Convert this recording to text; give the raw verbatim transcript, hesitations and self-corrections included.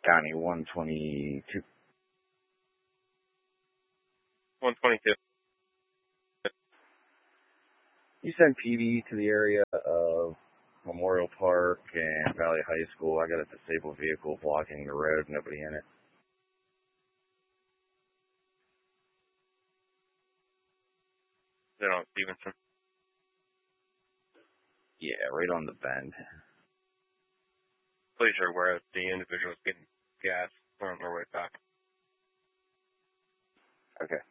County one twenty-two. one twenty-two. You send P D to the area of Memorial Park and Valley High School. I got a disabled vehicle blocking the road, nobody in it. Is it on Stevenson? Yeah, right on the bend. Police are aware of the individuals getting gas on their way back. Okay.